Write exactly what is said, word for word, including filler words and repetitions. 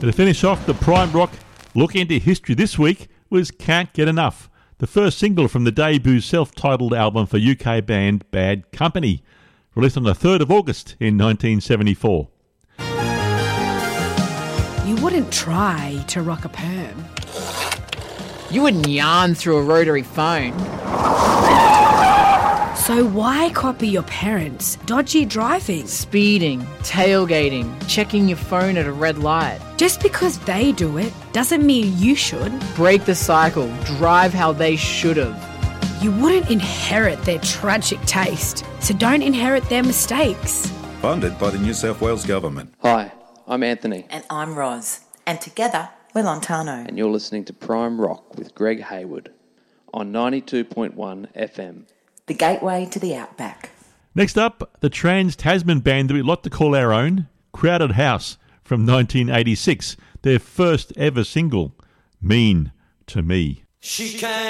And to finish off the Prime Rock look into history this week was Can't Get Enough, the first single from the debut self-titled album for U K band Bad Company, released on the third of August in nineteen seventy-four. You wouldn't try to rock a perm. You wouldn't yarn through a rotary phone. So why copy your parents' dodgy driving? Speeding, tailgating, checking your phone at a red light. Just because they do it doesn't mean you should. Break the cycle, drive how they should have. You wouldn't inherit their tragic taste, so don't inherit their mistakes. Funded by the New South Wales Government. Hi, I'm Anthony. And I'm Roz. And together, we're Lontano. And you're listening to Prime Rock with Greg Hayward on ninety-two point one F M. The gateway to the outback. Next up, the Trans-Tasman band that we like to call our own, Crowded House, from nineteen eighty-six, their first ever single, Mean to Me. She came